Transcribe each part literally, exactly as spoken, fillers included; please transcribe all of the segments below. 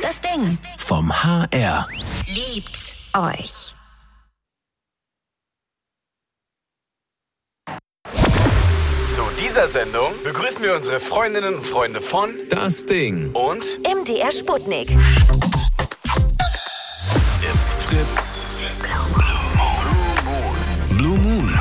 Das Ding vom H R. liebt euch. Zu dieser Sendung begrüßen wir unsere Freundinnen und Freunde von Das Ding und M D R Sputnik. It's Fritz. Blue Moon.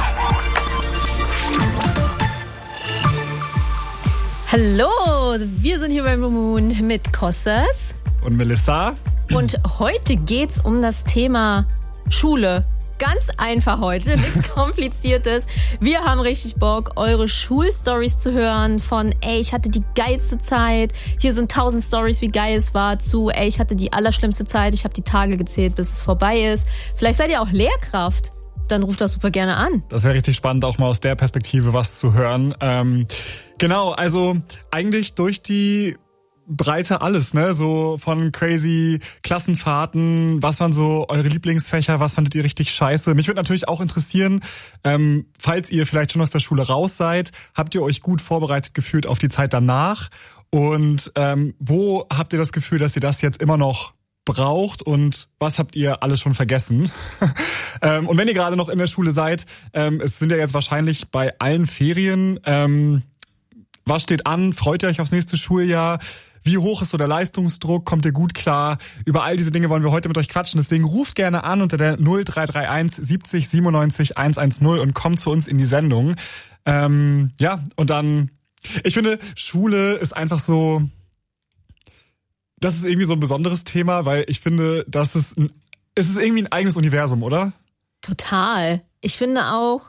Hallo, wir sind hier beim Blue Moon mit Kostas und Melissa. Und heute geht's um das Thema Schule. Ganz einfach heute, nichts Kompliziertes. Wir haben richtig Bock, eure Schulstories zu hören von ey, ich hatte die geilste Zeit, hier sind tausend Stories, wie geil es war, zu ey, ich hatte die allerschlimmste Zeit, ich habe die Tage gezählt, bis es vorbei ist. Vielleicht seid ihr auch Lehrkraft. Dann ruft das super gerne an. Das wäre richtig spannend, auch mal aus der Perspektive was zu hören. Ähm, genau, also eigentlich durch die Breite alles, ne? So von crazy Klassenfahrten, was waren so eure Lieblingsfächer, was fandet ihr richtig scheiße? Mich würde natürlich auch interessieren, ähm, falls ihr vielleicht schon aus der Schule raus seid, habt ihr euch gut vorbereitet gefühlt auf die Zeit danach? Und ähm, wo habt ihr das Gefühl, dass ihr das jetzt immer noch braucht und was habt ihr alles schon vergessen? ähm, und wenn ihr gerade noch in der Schule seid, ähm, es sind ja jetzt wahrscheinlich bei allen Ferien, ähm, was steht an? Freut ihr euch aufs nächste Schuljahr? Wie hoch ist so der Leistungsdruck? Kommt ihr gut klar? Über all diese Dinge wollen wir heute mit euch quatschen. Deswegen ruft gerne an unter der null drei drei eins siebzig siebenundneunzig hundertzehn und kommt zu uns in die Sendung. Ähm, ja, und dann, ich finde, Schule ist einfach so, das ist irgendwie so ein besonderes Thema, weil ich finde, das ist ein, es ist irgendwie ein eigenes Universum, oder? Total. Ich finde auch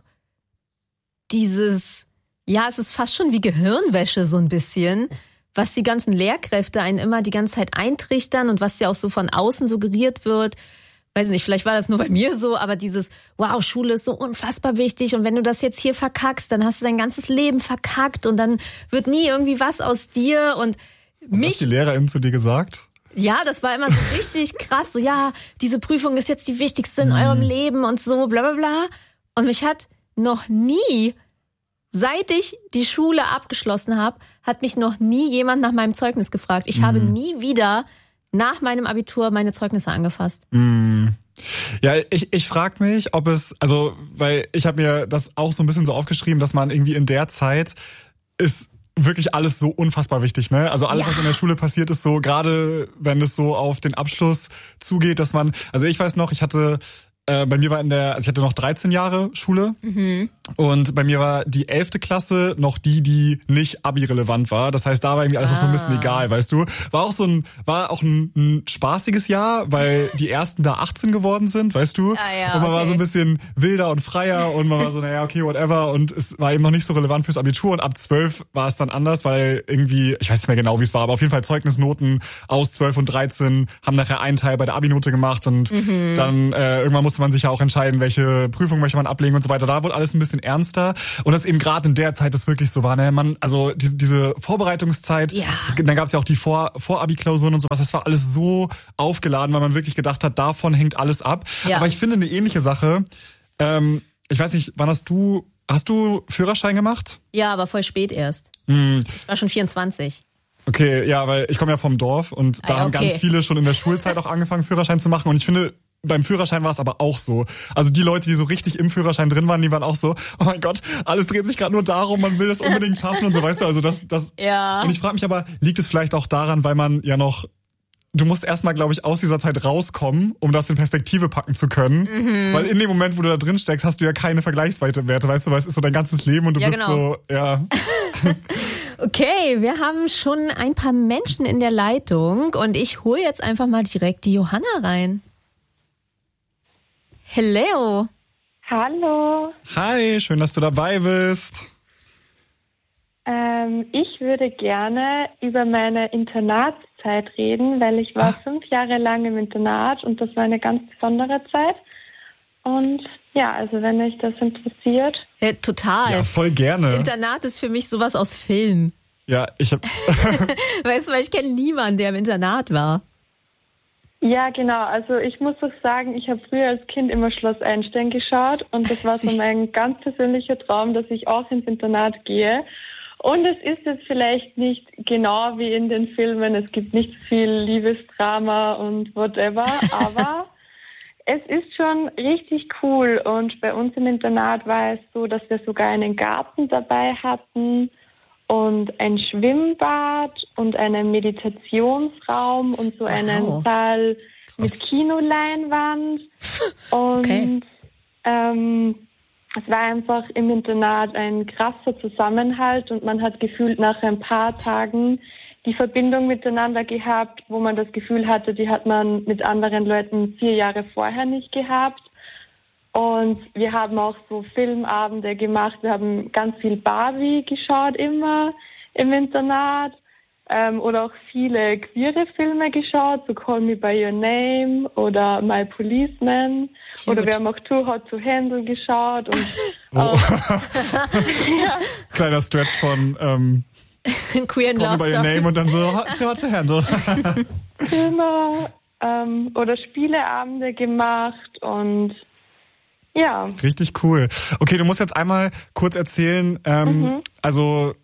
dieses, ja, es ist fast schon wie Gehirnwäsche so ein bisschen, was die ganzen Lehrkräfte einen immer die ganze Zeit eintrichtern und was ja auch so von außen suggeriert wird. Weiß nicht, vielleicht war das nur bei mir so, aber dieses, wow, Schule ist so unfassbar wichtig und wenn du das jetzt hier verkackst, dann hast du dein ganzes Leben verkackt und dann wird nie irgendwie was aus dir und Und mich, was die Lehrerin zu dir gesagt? ja, das war immer so richtig krass, so ja, diese Prüfung ist jetzt die wichtigste in Mhm. eurem Leben und so, bla bla bla. Und mich hat noch nie, seit ich die Schule abgeschlossen habe, hat mich noch nie jemand nach meinem Zeugnis gefragt. Ich mhm. habe nie wieder nach meinem Abitur meine Zeugnisse angefasst. Mhm. Ja, ich, ich frage mich, ob es, also, weil ich habe mir das auch so ein bisschen so aufgeschrieben, dass man irgendwie in der Zeit ist wirklich alles so unfassbar wichtig, ne? Also alles, Ja. was in der Schule passiert ist, so gerade wenn es so auf den Abschluss zugeht, dass man, also ich weiß noch, ich hatte, äh, bei mir war in der, also ich hatte noch dreizehn Jahre Schule Mhm. und bei mir war die elfte Klasse noch die, die nicht Abi-relevant war. Das heißt, da war irgendwie alles noch so ein bisschen Ah. egal, weißt du? War auch so ein, war auch ein, ein spaßiges Jahr, weil die ersten da achtzehn geworden sind, weißt du? Ah, ja, und man war okay. so ein bisschen wilder und freier und man war so, naja, okay, whatever. Und es war eben noch nicht so relevant fürs Abitur und ab zwölf war es dann anders, weil irgendwie, ich weiß nicht mehr genau, wie es war, aber auf jeden Fall Zeugnisnoten aus zwölf und dreizehn haben nachher einen Teil bei der Abi-Note gemacht und Mhm. dann äh, irgendwann musste man sich ja auch entscheiden, welche Prüfung möchte man ablegen und so weiter. Da wurde alles ein bisschen ernster und das eben gerade in der Zeit das wirklich so war, ne, man, also diese, diese Vorbereitungszeit, Ja. es, dann gab es ja auch die Vor, Vor-Abi-Klausuren und sowas, das war alles so aufgeladen, weil man wirklich gedacht hat, davon hängt alles ab. Ja. Aber ich finde eine ähnliche Sache, ähm, ich weiß nicht, wann hast du, hast du Führerschein gemacht? Ja, aber voll spät erst. Hm. Ich war schon vierundzwanzig. Okay, ja, weil ich komme ja vom Dorf und da Ah, ja, haben okay. ganz viele schon in der Schulzeit auch angefangen, Führerschein zu machen und ich finde, beim Führerschein war es aber auch so. Also die Leute, die so richtig im Führerschein drin waren, die waren auch so, oh mein Gott, alles dreht sich gerade nur darum, man will das unbedingt schaffen und so, weißt du, also das, das. Ja. Und ich frage mich aber, liegt es vielleicht auch daran, weil man ja noch, du musst erstmal, glaube ich, aus dieser Zeit rauskommen, um das in Perspektive packen zu können, Mhm. weil in dem Moment, wo du da drin steckst, hast du ja keine Vergleichswerte, weißt du, weil es ist so dein ganzes Leben und du Ja, bist genau. so, ja. Okay, wir haben schon ein paar Menschen in der Leitung und ich hole jetzt einfach mal direkt die Johanna rein. Hello. Hallo, Hi, schön, dass du dabei bist. ähm, ich würde gerne über meine Internatszeit reden, weil ich war fünf Jahre lang im Internat und das war eine ganz besondere Zeit. Und ja, also wenn euch das interessiert. Ja, total. Ja, voll gerne. Internat ist für mich sowas aus Film. Ja, ich hab, Weißt du, weil ich kenne niemanden, der im Internat war. Ja, genau. Also ich muss doch sagen, ich habe früher als Kind immer Schloss Einstein geschaut und das war so Süß. mein ganz persönlicher Traum, dass ich auch ins Internat gehe. Und es ist jetzt vielleicht nicht genau wie in den Filmen, es gibt nicht viel Liebesdrama und whatever, aber es ist schon richtig cool. Und bei uns im Internat war es so, dass wir sogar einen Garten dabei hatten und ein Schwimmbad und einen Meditationsraum und so einen Wow. Saal Krass. mit Kinoleinwand. Und Okay. ähm, es war einfach im Internat ein krasser Zusammenhalt und man hat gefühlt nach ein paar Tagen die Verbindung miteinander gehabt, wo man das Gefühl hatte, die hat man mit anderen Leuten vier Jahre vorher nicht gehabt. Und wir haben auch so Filmabende gemacht. Wir haben ganz viel Barbie geschaut immer im Internat. Ähm, oder auch viele queere Filme geschaut, so Call Me By Your Name oder My Policeman. Cute. Oder wir haben auch Too Hot to Handle geschaut. Und, Oh. ähm, ja, Kleiner Stretch von ähm, Queer and Call Me Love By Your Story. Name und dann so Too Hot to Handle. Filme ähm, oder Spieleabende gemacht und ja. Richtig cool. Okay, du musst jetzt einmal kurz erzählen, ähm, Mhm. also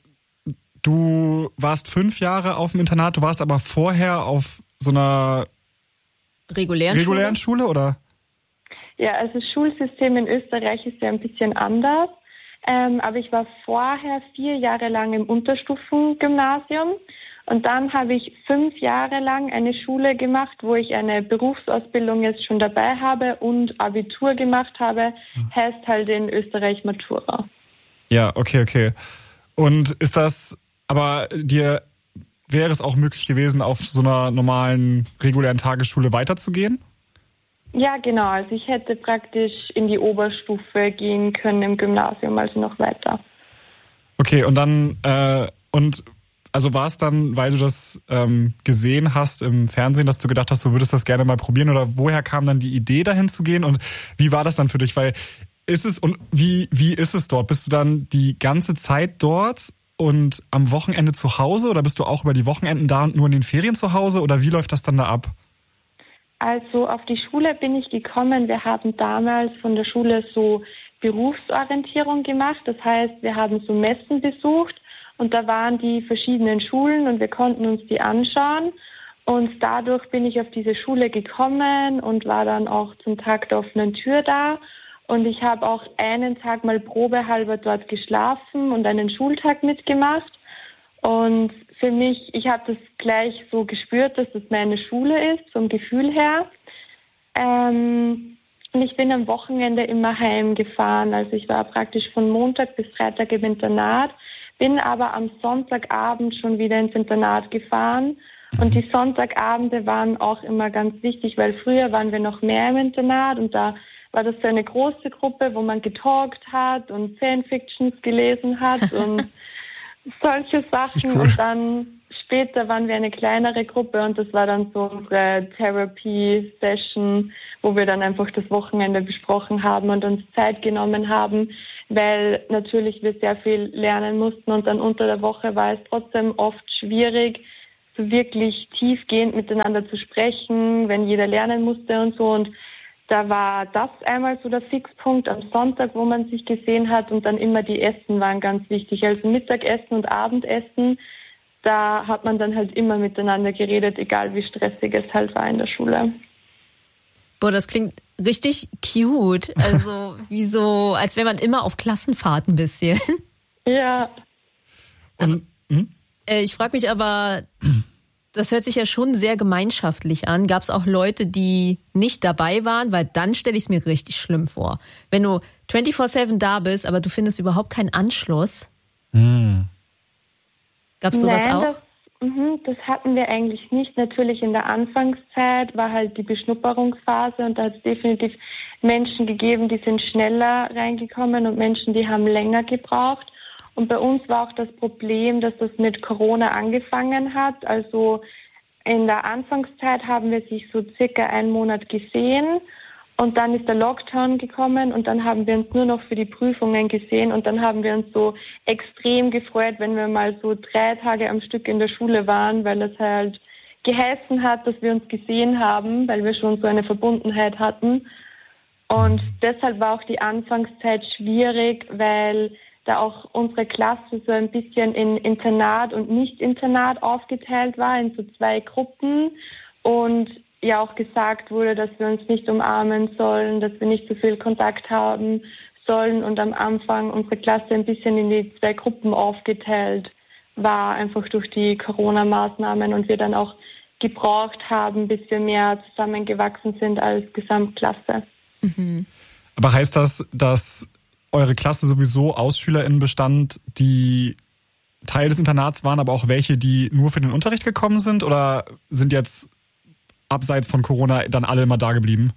du warst fünf Jahre auf dem Internat, du warst aber vorher auf so einer Regulären, regulären Schule? Schule, oder? Ja, also das Schulsystem in Österreich ist ja ein bisschen anders. Ähm, aber ich war vorher vier Jahre lang im Unterstufengymnasium und dann habe ich fünf Jahre lang eine Schule gemacht, wo ich eine Berufsausbildung jetzt schon dabei habe und Abitur gemacht habe, heißt halt in Österreich Matura. Ja, okay, okay. Und ist das, aber dir wäre es auch möglich gewesen, auf so einer normalen, regulären Tagesschule weiterzugehen? Ja, genau. Also ich hätte praktisch in die Oberstufe gehen können im Gymnasium, also noch weiter. Okay, und dann, äh, und also war es dann, weil du das ähm, gesehen hast im Fernsehen, dass du gedacht hast, du würdest das gerne mal probieren, oder woher kam dann die Idee, dahin zu gehen, und wie war das dann für dich? Weil ist es, und wie, wie ist es dort? Bist du dann die ganze Zeit dort und am Wochenende zu Hause, oder bist du auch über die Wochenenden da und nur in den Ferien zu Hause, oder wie läuft das dann da ab? Also auf die Schule bin ich gekommen. Wir haben damals von der Schule so Berufsorientierung gemacht. Das heißt, wir haben so Messen besucht und da waren die verschiedenen Schulen und wir konnten uns die anschauen. Und dadurch bin ich auf diese Schule gekommen und war dann auch zum Tag der offenen Tür da. Und ich habe auch einen Tag mal probehalber dort geschlafen und einen Schultag mitgemacht. Und für mich, ich habe das gleich so gespürt, dass das meine Schule ist, vom Gefühl her. Ähm, und ich bin am Wochenende immer heimgefahren. Also ich war praktisch von Montag bis Freitag im Internat, bin aber am Sonntagabend schon wieder ins Internat gefahren. Und die Sonntagabende waren auch immer ganz wichtig, weil früher waren wir noch mehr im Internat und da war das so eine große Gruppe, wo man getalkt hat und Fanfictions gelesen hat und solche Sachen. Cool. Und dann später waren wir eine kleinere Gruppe und das war dann so unsere Therapy-Session, wo wir dann einfach das Wochenende besprochen haben und uns Zeit genommen haben, weil natürlich wir sehr viel lernen mussten und dann unter der Woche war es trotzdem oft schwierig, so wirklich tiefgehend miteinander zu sprechen, wenn jeder lernen musste und so. Und da war das einmal so der Fixpunkt am Sonntag, wo man sich gesehen hat, und dann immer die Essen waren ganz wichtig. Also Mittagessen und Abendessen, da hat man dann halt immer miteinander geredet, egal wie stressig es halt war in der Schule. Boah, das klingt richtig cute. Also wie so, als wäre man immer auf Klassenfahrt ein bisschen. Ja. Und, hm? Äh, Ich frage mich aber, das hört sich ja schon sehr gemeinschaftlich an. Gab es auch Leute, die nicht dabei waren? Weil dann stelle ich es mir richtig schlimm vor. Wenn du vierundzwanzig sieben da bist, aber du findest überhaupt keinen Anschluss. Hm. Gab es sowas Nein, auch? Das, mh, das hatten wir eigentlich nicht. Natürlich in der Anfangszeit war halt die Beschnupperungsphase und da hat es definitiv Menschen gegeben, die sind schneller reingekommen und Menschen, die haben länger gebraucht. Und bei uns war auch das Problem, dass das mit Corona angefangen hat. Also in der Anfangszeit haben wir sich so circa einen Monat gesehen und dann ist der Lockdown gekommen und dann haben wir uns nur noch für die Prüfungen gesehen und dann haben wir uns so extrem gefreut, wenn wir mal so drei Tage am Stück in der Schule waren, weil das halt geheißen hat, dass wir uns gesehen haben, weil wir schon so eine Verbundenheit hatten. Und deshalb war auch die Anfangszeit schwierig, weil da auch unsere Klasse so ein bisschen in Internat und Nicht-Internat aufgeteilt war, in so zwei Gruppen. Und ja auch gesagt wurde, dass wir uns nicht umarmen sollen, dass wir nicht so viel Kontakt haben sollen. Und am Anfang unsere Klasse ein bisschen in die zwei Gruppen aufgeteilt war, einfach durch die Corona-Maßnahmen. Und wir dann auch gebraucht haben, bis wir mehr zusammengewachsen sind als Gesamtklasse. Mhm. Aber heißt das, dass eure Klasse sowieso aus SchülerInnen bestand, die Teil des Internats waren, aber auch welche, die nur für den Unterricht gekommen sind? Oder sind jetzt abseits von Corona dann alle immer da geblieben?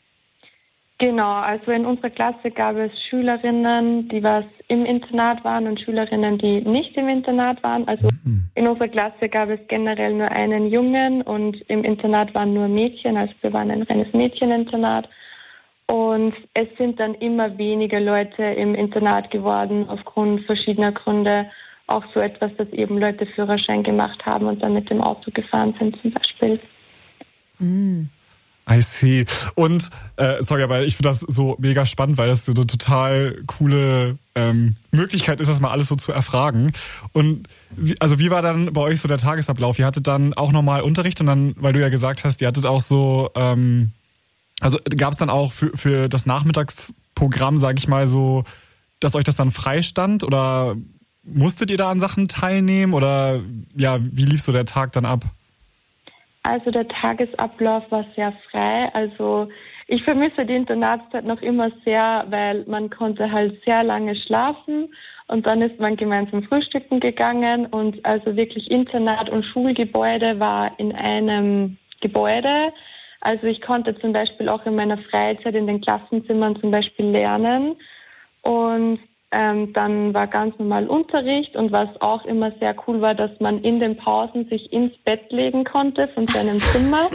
Genau, also in unserer Klasse gab es Schülerinnen, die was im Internat waren und Schülerinnen, die nicht im Internat waren. Also mhm. in unserer Klasse gab es generell nur einen Jungen und im Internat waren nur Mädchen, also wir waren ein reines Mädcheninternat. Und es sind dann immer weniger Leute im Internat geworden, aufgrund verschiedener Gründe. Auch so etwas, dass eben Leute Führerschein gemacht haben und dann mit dem Auto gefahren sind zum Beispiel. Mm. I see. Und, äh, sorry, aber ich finde das so mega spannend, weil das so eine total coole ähm, Möglichkeit ist, das mal alles so zu erfragen. Und wie, also wie war dann bei euch so der Tagesablauf? Ihr hattet dann auch nochmal Unterricht und dann, weil du ja gesagt hast, ihr hattet auch so, ähm, also gab es dann auch für, für das Nachmittagsprogramm, sage ich mal so, dass euch das dann freistand oder musstet ihr da an Sachen teilnehmen oder ja, wie lief so der Tag dann ab? Also der Tagesablauf war sehr frei. Also ich vermisse die Internatszeit noch immer sehr, weil man konnte halt sehr lange schlafen und dann ist man gemeinsam frühstücken gegangen und also wirklich Internat und Schulgebäude war in einem Gebäude. Also ich konnte zum Beispiel auch in meiner Freizeit in den Klassenzimmern zum Beispiel lernen und Ähm, dann war ganz normal Unterricht und was auch immer sehr cool war, dass man in den Pausen sich ins Bett legen konnte von seinem Zimmer.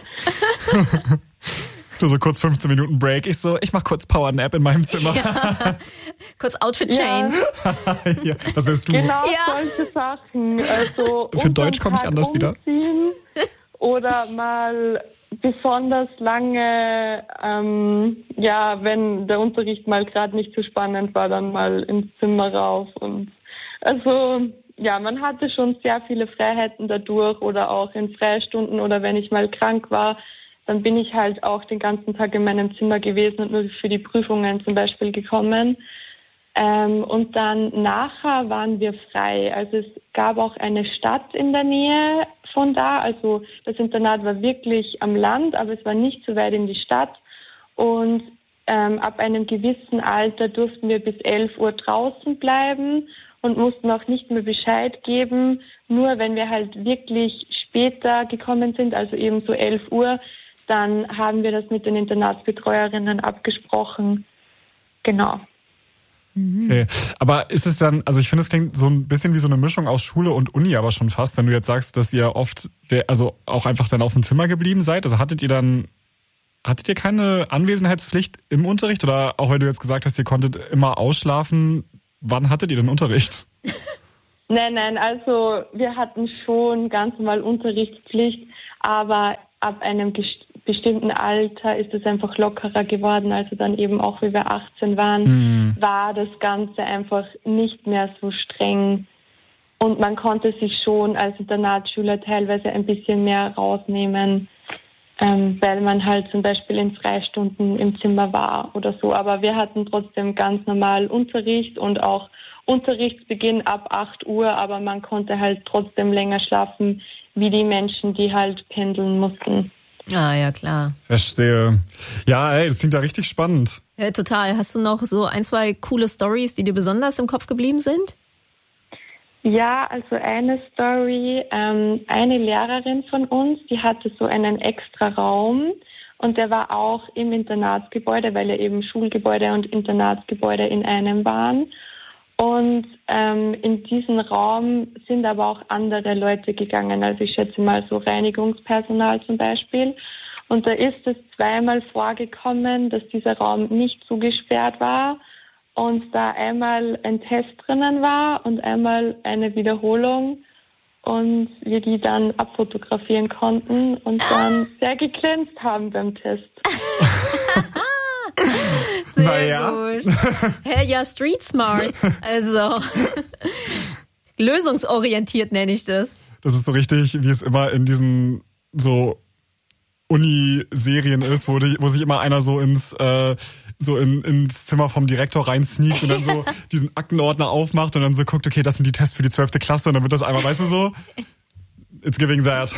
Du so kurz fünfzehn Minuten Break. Ich so, ich mach kurz Powernap in meinem Zimmer. Ja. Kurz Outfit Change. Ja. Ja, das wärst du. Genau, ja. solche Sachen. Also für Deutsch komme ich anders wieder. Oder mal besonders lange, ähm, ja, wenn der Unterricht mal gerade nicht so spannend war, dann mal ins Zimmer rauf. Und also, ja, man hatte schon sehr viele Freiheiten dadurch oder auch in Freistunden oder wenn ich mal krank war, dann bin ich halt auch den ganzen Tag in meinem Zimmer gewesen und nur für die Prüfungen zum Beispiel gekommen. Ähm, und dann nachher waren wir frei. Also es gab auch eine Stadt in der Nähe von da. Also das Internat war wirklich am Land, aber es war nicht so weit in die Stadt. Und ähm, ab einem gewissen Alter durften wir bis elf Uhr draußen bleiben und mussten auch nicht mehr Bescheid geben. Nur wenn wir halt wirklich später gekommen sind, also eben so elf Uhr, dann haben wir das mit den Internatsbetreuerinnen abgesprochen. Genau. Okay. Aber ist es dann, also ich finde, es klingt so ein bisschen wie so eine Mischung aus Schule und Uni, aber schon fast, wenn du jetzt sagst, dass ihr oft, also auch einfach dann auf dem Zimmer geblieben seid. Also hattet ihr dann, hattet ihr keine Anwesenheitspflicht im Unterricht? Oder auch weil du jetzt gesagt hast, ihr konntet immer ausschlafen, wann hattet ihr denn Unterricht? Nein, nein, also wir hatten schon ganz normal Unterrichtspflicht, aber ab einem bestimmten Alter ist es einfach lockerer geworden. Also dann eben auch, wie wir achtzehn waren, mhm. war das Ganze einfach nicht mehr so streng. Und man konnte sich schon als Internatsschüler teilweise ein bisschen mehr rausnehmen, ähm, weil man halt zum Beispiel in Freistunden im Zimmer war oder so. Aber wir hatten trotzdem ganz normal Unterricht und auch Unterrichtsbeginn ab acht Uhr, aber man konnte halt trotzdem länger schlafen, wie die Menschen, die halt pendeln mussten. Ah, ja, klar. Verstehe. Ja, ey, das klingt ja richtig spannend. Ja, total. Hast du noch so ein, zwei coole Storys, die dir besonders im Kopf geblieben sind? Ja, also eine Story, ähm, eine Lehrerin von uns, die hatte so einen extra Raum und der war auch im Internatsgebäude, weil ja eben Schulgebäude und Internatsgebäude in einem waren. Und ähm, in diesen Raum sind aber auch andere Leute gegangen, also ich schätze mal so Reinigungspersonal zum Beispiel. Und da ist es zweimal vorgekommen, dass dieser Raum nicht zugesperrt war und da einmal ein Test drinnen war und einmal eine Wiederholung und wir die dann abfotografieren konnten und dann sehr geglänzt haben beim Test. Sehr naja. gut. Hä, ja, Street Smarts. Also, lösungsorientiert nenne ich das. Das ist so richtig, wie es immer in diesen so Uni-Serien ist, wo, die, wo sich immer einer so ins äh, so in, ins Zimmer vom Direktor rein sneakt und dann so diesen Aktenordner aufmacht und dann so guckt, okay, das sind die Tests für die zwölfte Klasse und dann wird das einmal, weißt du so, it's giving that.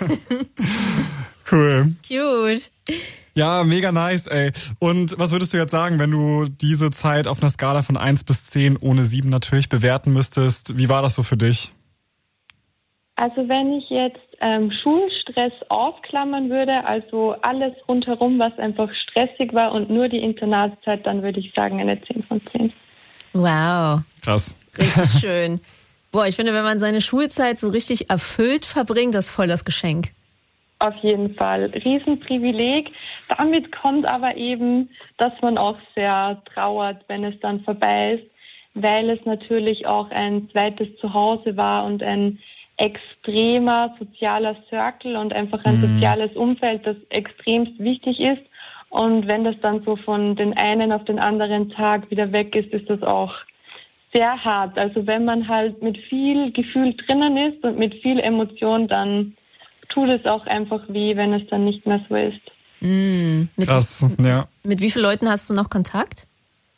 Cool. Cute. Ja, mega nice, ey. Und was würdest du jetzt sagen, wenn du diese Zeit auf einer Skala von eins bis zehn ohne sieben natürlich bewerten müsstest? Wie war das so für dich? Also wenn ich jetzt ähm, Schulstress ausklammern würde, also alles rundherum, was einfach stressig war und nur die Internatszeit, dann würde ich sagen eine zehn von zehn. Wow. Krass. Richtig schön. Boah, ich finde, wenn man seine Schulzeit so richtig erfüllt verbringt, das ist voll das Geschenk. Auf jeden Fall. Riesenprivileg. Damit kommt aber eben, dass man auch sehr trauert, wenn es dann vorbei ist, weil es natürlich auch ein zweites Zuhause war und ein extremer sozialer Circle und einfach ein mhm. soziales Umfeld, das extremst wichtig ist. Und wenn das dann so von den einen auf den anderen Tag wieder weg ist, ist das auch sehr hart. Also wenn man halt mit viel Gefühl drinnen ist und mit viel Emotion, dann tut es auch einfach weh, wenn es dann nicht mehr so ist. Mhm. Mit, Krass, ja. Mit wie vielen Leuten hast du noch Kontakt?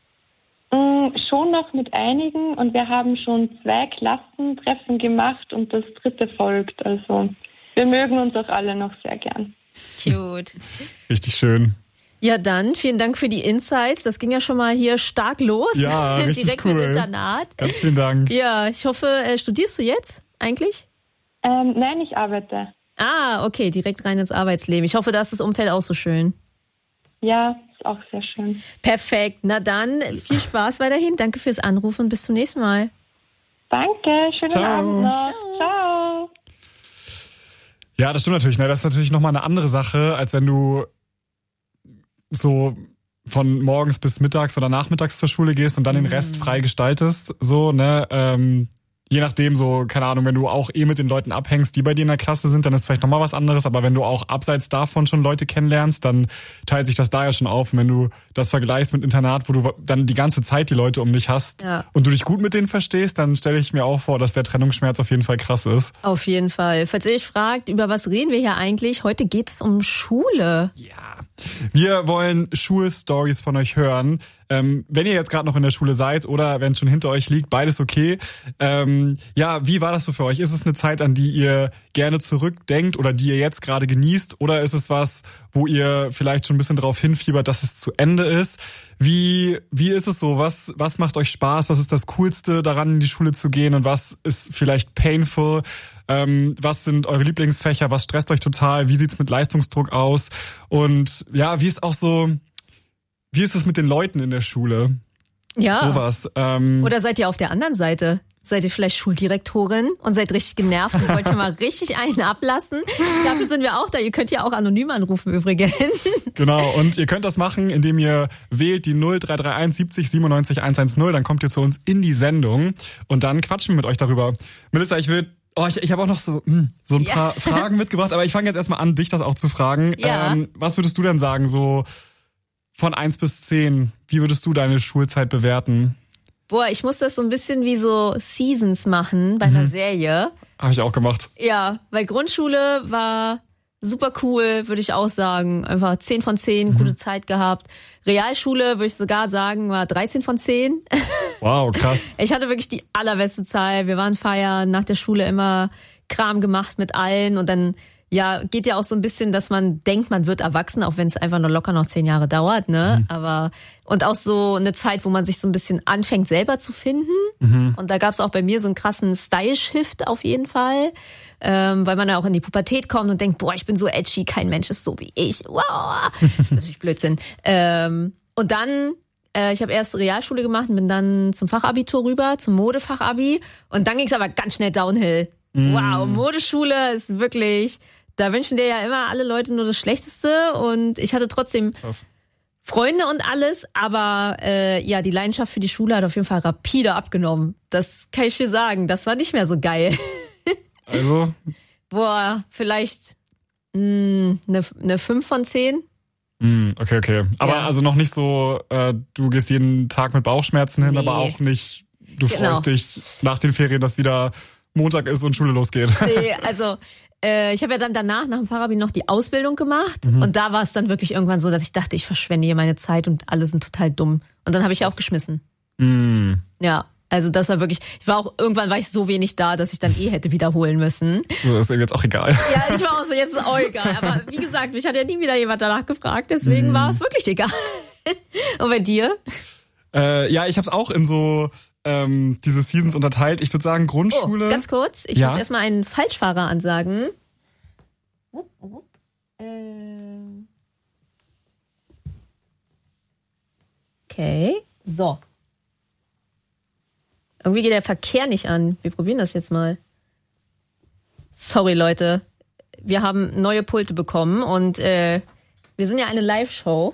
Mm, schon noch mit einigen und wir haben schon zwei Klassentreffen gemacht und das dritte folgt. Also wir mögen uns auch alle noch sehr gern. Cute. Richtig schön. Ja, dann vielen Dank für die Insights. Das ging ja schon mal hier stark los. Ja, richtig direkt cool. mit Internat. Ganz vielen Dank. Ja, ich hoffe, äh, studierst du jetzt eigentlich? Ähm, nein, ich arbeite. Ah, okay, direkt rein ins Arbeitsleben. Ich hoffe, da ist das Umfeld auch so schön. Ja, ist auch sehr schön. Perfekt. Na dann, viel Spaß weiterhin. Danke fürs Anrufen und bis zum nächsten Mal. Danke, schönen Ciao. Abend noch. Ciao. Ja, das stimmt natürlich. Ne? Das ist natürlich nochmal eine andere Sache, als wenn du so von morgens bis mittags oder nachmittags zur Schule gehst und dann den Rest frei gestaltest. So, ne, ähm, je nachdem, so, keine Ahnung, wenn du auch eh mit den Leuten abhängst, die bei dir in der Klasse sind, dann ist vielleicht nochmal was anderes. Aber wenn du auch abseits davon schon Leute kennenlernst, dann teilt sich das da ja schon auf. Und wenn du das vergleichst mit Internat, wo du dann die ganze Zeit die Leute um dich hast ja. und du dich gut mit denen verstehst, dann stelle ich mir auch vor, dass der Trennungsschmerz auf jeden Fall krass ist. Auf jeden Fall. Falls ihr euch fragt, über was reden wir hier eigentlich? Heute geht es um Schule. Ja. Wir wollen Schulstories von euch hören. Ähm, wenn ihr jetzt gerade noch in der Schule seid oder wenn es schon hinter euch liegt, beides okay. Ähm, ja, wie war das so für euch? Ist es eine Zeit, an die ihr gerne zurückdenkt oder die ihr jetzt gerade genießt? Oder ist es was, wo ihr vielleicht schon ein bisschen drauf hinfiebert, dass es zu Ende ist? Wie wie ist es so? Was was macht euch Spaß? Was ist das Coolste daran, in die Schule zu gehen? Und was ist vielleicht painful? Ähm, was sind eure Lieblingsfächer? Was stresst euch total? Wie sieht's mit Leistungsdruck aus? Und ja, wie ist auch so, wie ist es mit den Leuten in der Schule? Ja. Sowas. Ähm, Oder seid ihr auf der anderen Seite? Seid ihr vielleicht Schuldirektorin und seid richtig genervt und wollt ihr mal richtig einen ablassen? Dafür sind wir auch da. Ihr könnt ja auch anonym anrufen übrigens. Genau, und ihr könnt das machen, indem ihr wählt die null drei drei eins siebzig siebenundneunzig hundertzehn. Dann kommt ihr zu uns in die Sendung und dann quatschen wir mit euch darüber. Melissa, ich will Oh, ich, ich habe auch noch so, mh, so ein ja. paar Fragen mitgebracht, aber ich fange jetzt erstmal an, dich das auch zu fragen. Ja. Ähm, was würdest du denn sagen, so von eins bis zehn, wie würdest du deine Schulzeit bewerten? Boah, ich muss das so ein bisschen wie so Seasons machen bei einer Mhm. Serie. Habe ich auch gemacht. Ja, weil Grundschule war super cool, würde ich auch sagen. Einfach zehn von zehn, Mhm. gute Zeit gehabt. Realschule, würde ich sogar sagen, war dreizehn von zehn. Wow, krass. Ich hatte wirklich die allerbeste Zeit. Wir waren feiern, nach der Schule immer Kram gemacht mit allen und dann, ja, geht ja auch so ein bisschen, dass man denkt, man wird erwachsen, auch wenn es einfach nur locker noch zehn Jahre dauert, ne? Mhm. Aber, und auch so eine Zeit, wo man sich so ein bisschen anfängt, selber zu finden. Mhm. Und da gab es auch bei mir so einen krassen Style-Shift auf jeden Fall. Ähm, weil man ja auch in die Pubertät kommt und denkt, boah, ich bin so edgy, kein Mensch ist so wie ich. Wow. Das ist natürlich Blödsinn. Ähm, und dann, äh, ich habe erst Realschule gemacht und bin dann zum Fachabitur rüber, zum Modefachabi. Und dann ging es aber ganz schnell downhill. Mm. Wow, Modeschule ist wirklich, da wünschen dir ja immer alle Leute nur das Schlechteste. Und ich hatte trotzdem Tough. Freunde und alles, aber äh, ja, die Leidenschaft für die Schule hat auf jeden Fall rapide abgenommen. Das kann ich dir sagen, das war nicht mehr so geil. Also? Boah, vielleicht mh, eine, eine fünf von zehn. Mm, okay, okay. Aber Ja. also noch nicht so, äh, du gehst jeden Tag mit Bauchschmerzen hin, Nee. aber auch nicht, du Genau. freust dich nach den Ferien, dass wieder Montag ist und Schule losgeht. Nee, also äh, ich habe ja dann danach, nach dem Fachabi, noch die Ausbildung gemacht. Mhm. Und da war es dann wirklich irgendwann so, dass ich dachte, ich verschwende hier meine Zeit und alle sind total dumm. Und dann habe ich aufgeschmissen. Mm. Ja, also das war wirklich, ich war auch, irgendwann war ich so wenig da, dass ich dann eh hätte wiederholen müssen. So, das ist eben jetzt auch egal. Ja, ich war auch so, jetzt ist auch egal. Aber wie gesagt, mich hat ja nie wieder jemand danach gefragt, deswegen war es wirklich egal. Und bei dir? Äh, ja, ich habe es auch in so ähm, diese Seasons unterteilt. Ich würde sagen Grundschule. Oh, ganz kurz, ich Ja? muss erstmal einen Falschfahrer ansagen. Wupp, wupp. Ähm. Okay, so. Irgendwie geht der Verkehr nicht an. Wir probieren das jetzt mal. Sorry, Leute. Wir haben neue Pulte bekommen und äh, wir sind ja eine Live-Show.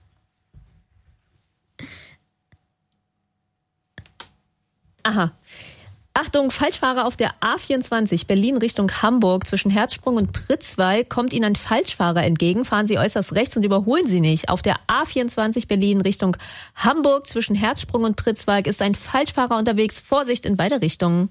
Aha. Achtung, Falschfahrer auf der A vierundzwanzig Berlin Richtung Hamburg zwischen Herzsprung und Pritzwalk kommt Ihnen ein Falschfahrer entgegen. Fahren Sie äußerst rechts und überholen Sie nicht. Auf der A vierundzwanzig Berlin Richtung Hamburg zwischen Herzsprung und Pritzwalk ist ein Falschfahrer unterwegs. Vorsicht in beide Richtungen.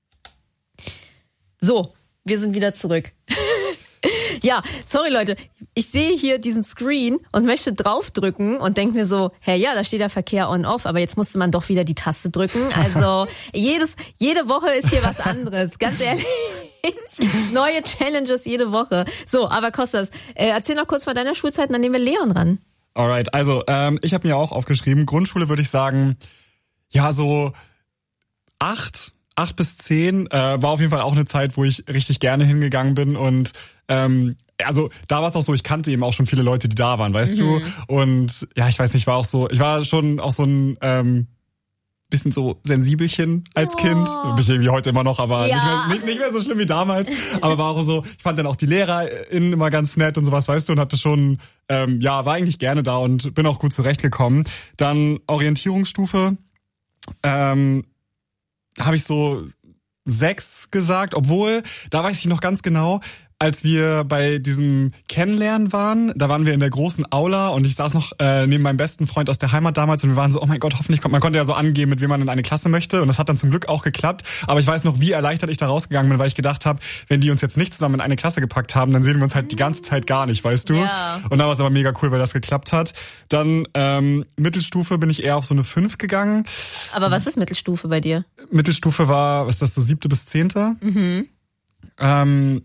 So, wir sind wieder zurück. Ja, sorry Leute, ich sehe hier diesen Screen und möchte draufdrücken und denke mir so, hey, ja, da steht der Verkehr on-off, aber jetzt musste man doch wieder die Taste drücken. Also jedes, jede Woche ist hier was anderes, ganz ehrlich. Neue Challenges jede Woche. So, aber Kostas, äh, erzähl noch kurz von deiner Schulzeit und dann nehmen wir Leon ran. Alright, also ähm, ich habe mir auch aufgeschrieben, Grundschule würde ich sagen, ja so acht, acht bis zehn äh, war auf jeden Fall auch eine Zeit, wo ich richtig gerne hingegangen bin und ähm, also da war es auch so, ich kannte eben auch schon viele Leute, die da waren, weißt Mhm. du? Und ja, ich weiß nicht, war auch so, ich war schon auch so ein ähm, bisschen so sensibelchen als Oh. Kind. Bin ich irgendwie heute immer noch, aber Ja. nicht, mehr, nicht, nicht mehr so schlimm wie damals. Aber war auch so, ich fand dann auch die LehrerInnen immer ganz nett und sowas, weißt du, und hatte schon, ähm, ja, war eigentlich gerne da und bin auch gut zurechtgekommen. Dann Orientierungsstufe, ähm, habe ich so sechs gesagt, obwohl, da weiß ich noch ganz genau, als wir bei diesem Kennenlernen waren, da waren wir in der großen Aula und ich saß noch äh, neben meinem besten Freund aus der Heimat damals und wir waren so, oh mein Gott, hoffentlich kommt, man konnte ja so angeben, mit wem man in eine Klasse möchte und das hat dann zum Glück auch geklappt, aber ich weiß noch, wie erleichtert ich da rausgegangen bin, weil ich gedacht habe, wenn die uns jetzt nicht zusammen in eine Klasse gepackt haben, dann sehen wir uns halt die ganze Zeit gar nicht, weißt du? Ja. Und da war es aber mega cool, weil das geklappt hat. Dann ähm, Mittelstufe bin ich eher auf so eine fünf gegangen. Aber was ist Mittelstufe bei dir? Mittelstufe war, was ist das, so siebte bis zehnte? Mhm. Ähm,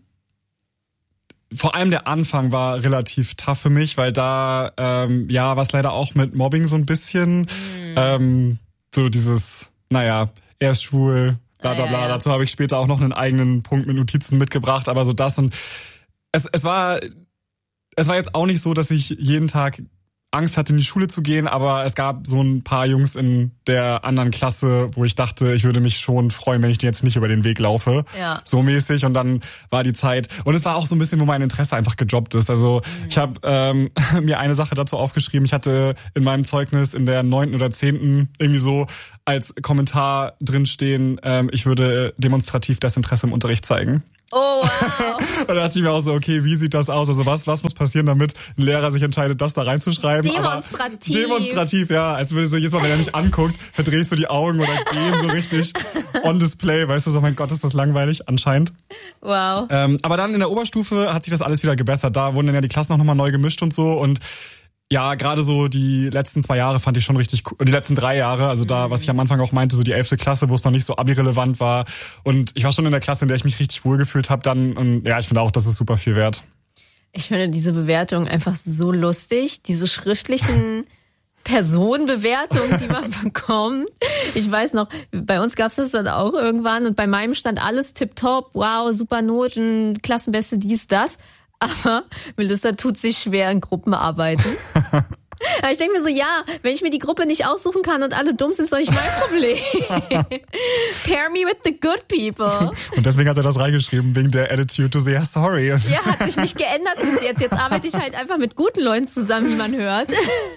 vor allem der Anfang war relativ tough für mich, weil da, ähm, ja, war es leider auch mit Mobbing so ein bisschen. Mhm. Ähm, so dieses, naja, er ist schwul, bla bla Ah, ja, bla. ja. Dazu habe ich später auch noch einen eigenen Punkt mit Notizen mitgebracht, aber so das und es, es war, es war jetzt auch nicht so, dass ich jeden Tag Angst hatte, in die Schule zu gehen, aber es gab so ein paar Jungs in der anderen Klasse, wo ich dachte, ich würde mich schon freuen, wenn ich die jetzt nicht über den Weg laufe. Ja. So mäßig. Und dann war die Zeit. Und es war auch so ein bisschen, wo mein Interesse einfach gejobbt ist. Also Mhm. ich habe ähm, mir eine Sache dazu aufgeschrieben. Ich hatte in meinem Zeugnis in der neunten oder zehnten irgendwie so als Kommentar drinstehen, ähm, ich würde demonstrativ Desinteresse im Unterricht zeigen. Oh, wow. Und da dachte ich mir auch so, okay, wie sieht das aus? Also was, was muss passieren, damit ein Lehrer sich entscheidet, das da reinzuschreiben? Demonstrativ. Aber demonstrativ, ja. Als würde so jedes Mal, wenn er mich anguckt, verdrehe ich so die Augen oder gehen so richtig on display. Weißt du, so, mein Gott, ist das langweilig, anscheinend. Wow. Ähm, aber dann in der Oberstufe hat sich das alles wieder gebessert. Da wurden dann ja die Klassen auch nochmal neu gemischt und so. Und ja, gerade so die letzten zwei Jahre fand ich schon richtig cool. Die letzten drei Jahre, also da, was ich am Anfang auch meinte, so die elfte Klasse, wo es noch nicht so abi-relevant war. Und ich war schon in der Klasse, in der ich mich richtig wohlgefühlt habe dann. Und ja, ich finde auch, das ist super viel wert. Ich finde diese Bewertung einfach so lustig. Diese schriftlichen Personenbewertungen, die man bekommt. Ich weiß noch, bei uns gab es das dann auch irgendwann und bei meinem stand alles tipptopp, wow, super Noten, Klassenbeste, dies, das. Aber Melissa tut sich schwer in Gruppenarbeiten. Aber ich denke mir so, ja, wenn ich mir die Gruppe nicht aussuchen kann und alle dumm sind, ist doch nicht mein Problem. Pair me with the good people. Und deswegen hat er das reingeschrieben, wegen der Attitude to say, yeah, sorry. Ja, hat sich nicht geändert bis jetzt. Jetzt arbeite ich halt einfach mit guten Leuten zusammen, wie man hört.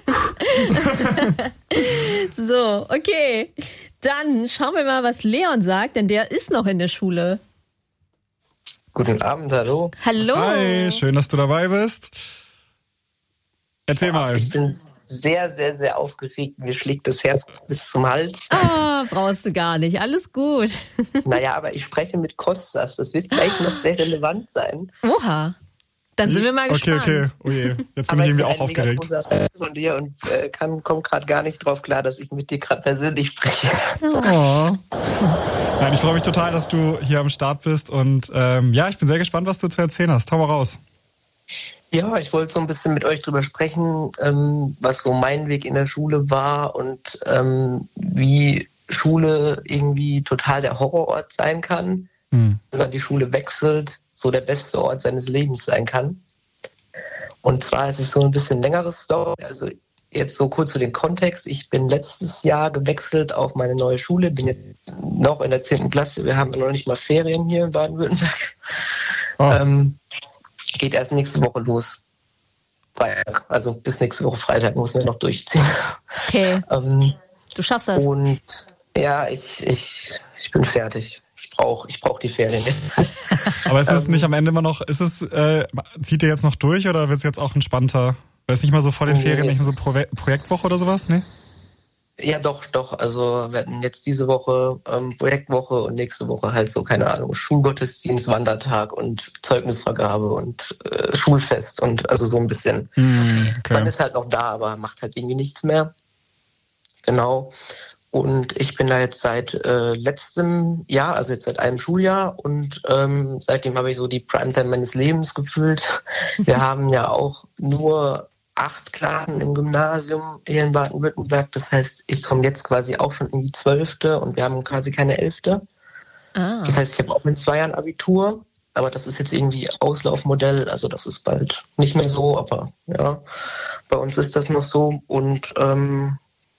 So, okay. Dann schauen wir mal, was Leon sagt, denn der ist noch in der Schule. Guten Abend, hallo. Hallo. Hi, schön, dass du dabei bist. Erzähl mal. Ich bin sehr, sehr, sehr aufgeregt. Mir schlägt das Herz bis zum Hals. Oh, brauchst du gar nicht. Alles gut. Naja, aber ich spreche mit Kostas. Das wird gleich noch sehr relevant sein. Oha. Dann sind wir mal okay, gespannt. Okay, okay. Oh je. Jetzt bin aber ich irgendwie auch aufgeregt. Ich bin ein mega großer Fan von dir und äh, kann, komm gerade gar nicht drauf klar, dass ich mit dir gerade persönlich spreche. Oh. Nein, ich freue mich total, dass du hier am Start bist. Und ähm, ja, ich bin sehr gespannt, was du zu erzählen hast. Hau mal raus. Ja, ich wollte so ein bisschen mit euch drüber sprechen, ähm, was so mein Weg in der Schule war und ähm, wie Schule irgendwie total der Horrorort sein kann. Hm. Wenn man die Schule wechselt, so der beste Ort seines Lebens sein kann. Und zwar ist es so ein bisschen längeres Story. Also jetzt so kurz für den Kontext. Ich bin letztes Jahr gewechselt auf meine neue Schule, bin jetzt noch in der zehnten Klasse. Wir haben noch nicht mal Ferien hier in Baden-Württemberg. Oh. Ähm, Geht erst nächste Woche los. Freitag. Also bis nächste Woche Freitag müssen wir noch durchziehen. Okay. ähm, du schaffst das. Und ja, ich, ich, ich bin fertig. Ich brauche ich brauch die Ferien. Aber ist es nicht am Ende immer noch, ist es, äh, zieht ihr jetzt noch durch oder wird es jetzt auch entspannter? Weil es nicht mal so vor den Ferien, nee, nicht mehr so Pro- Projektwoche oder sowas, ne? Ja, doch, doch. Also wir hatten jetzt diese Woche ähm, Projektwoche und nächste Woche halt so, keine Ahnung, Schulgottesdienst, Wandertag und Zeugnisvergabe und äh, Schulfest und also so ein bisschen. Mm, okay. Man ist halt noch da, aber macht halt irgendwie nichts mehr. Genau. Und ich bin da jetzt seit äh, letztem Jahr, also jetzt seit einem Schuljahr und ähm, seitdem habe ich so die Primetime meines Lebens gefühlt. Wir haben ja auch nur acht Klassen im Gymnasium hier in Baden-Württemberg. Das heißt, ich komme jetzt quasi auch schon in die zwölfte und wir haben quasi keine elfte. Ah. Das heißt, ich habe auch in zwei Jahren Abitur, aber das ist jetzt irgendwie Auslaufmodell, also das ist bald nicht mehr so, aber ja, bei uns ist das noch so. Und ähm,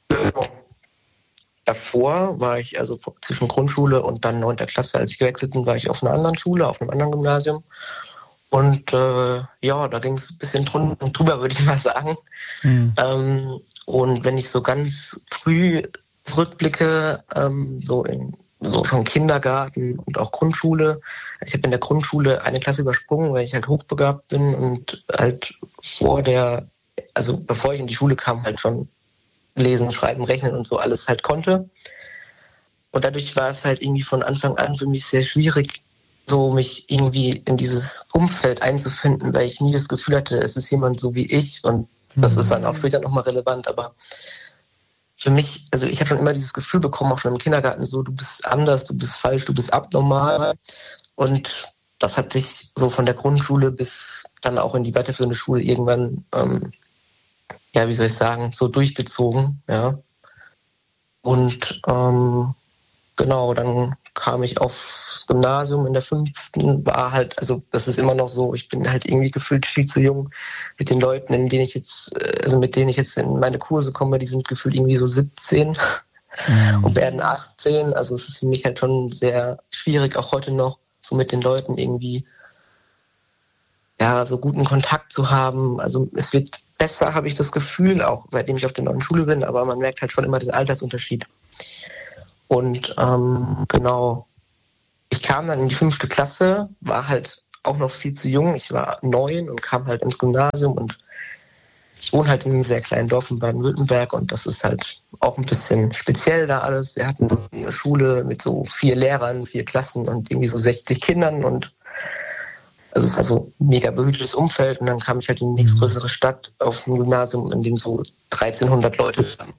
davor war ich, also zwischen Grundschule und dann neunter Klasse, als ich gewechselt bin, war ich auf einer anderen Schule, auf einem anderen Gymnasium. Und äh, ja, da ging es ein bisschen drunter und drüber, würde ich mal sagen. Mhm. Ähm, und wenn ich so ganz früh zurückblicke, ähm, so in so schon Kindergarten und auch Grundschule. Ich habe in der Grundschule eine Klasse übersprungen, weil ich halt hochbegabt bin und halt vor der, also bevor ich in die Schule kam, halt schon lesen, schreiben, rechnen und so alles halt konnte. Und dadurch war es halt irgendwie von Anfang an für mich sehr schwierig, so mich irgendwie in dieses Umfeld einzufinden, weil ich nie das Gefühl hatte, es ist jemand so wie ich und das ist dann auch später nochmal relevant, aber für mich, also ich habe schon immer dieses Gefühl bekommen, auch schon im Kindergarten, so du bist anders, du bist falsch, du bist abnormal und das hat sich so von der Grundschule bis dann auch in die weiterführende Schule irgendwann, ähm, ja, wie soll ich sagen, so durchgezogen, ja. Und ähm, genau, dann kam ich aufs Gymnasium in der fünften, war halt, also das ist immer noch so, ich bin halt irgendwie gefühlt viel zu jung mit den Leuten, in denen ich jetzt, also mit denen ich jetzt in meine Kurse komme, die sind gefühlt irgendwie so siebzehn mhm. und werden achtzehn, also es ist für mich halt schon sehr schwierig, auch heute noch so mit den Leuten irgendwie, ja, so guten Kontakt zu haben, also es wird besser, habe ich das Gefühl, auch seitdem ich auf der neuen Schule bin, aber man merkt halt schon immer den Altersunterschied. Und ähm, genau, ich kam dann in die fünfte Klasse, war halt auch noch viel zu jung. Ich war neun und kam halt ins Gymnasium und ich wohne halt in einem sehr kleinen Dorf in Baden-Württemberg und das ist halt auch ein bisschen speziell da alles. Wir hatten eine Schule mit so vier Lehrern, vier Klassen und irgendwie so sechzig Kindern und also es war so ein mega behütetes Umfeld und dann kam ich halt in die nächstgrößere Stadt auf ein Gymnasium, in dem so dreizehnhundert Leute waren.